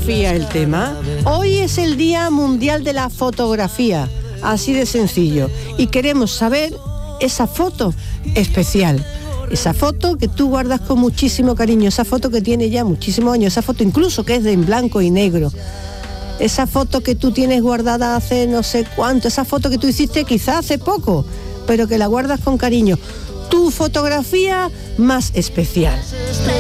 fotografía el tema. Hoy es el Día Mundial de la Fotografía, así de sencillo. Y queremos saber esa foto especial. Esa foto que tú guardas con muchísimo cariño, esa foto que tiene ya muchísimos años, esa foto incluso que es de en blanco y negro. Esa foto que tú tienes guardada hace no sé cuánto, esa foto que tú hiciste quizá hace poco, pero que la guardas con cariño. Tu fotografía más especial.